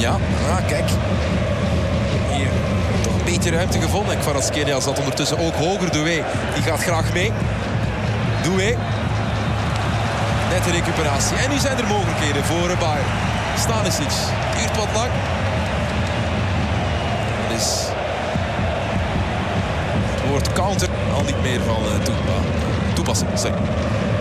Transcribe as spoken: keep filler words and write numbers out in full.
Ja, ah, kijk. Hier toch een beetje ruimte gevonden. Kvaratskhelia zat ondertussen ook hoger. Doué, die gaat graag mee. Doué. Net de recuperatie. En nu zijn er mogelijkheden voor Bayern. Stanisic. Duurt wat lang. Dat is het woord counter al niet meer van uh, toepa- toepassing. Sorry.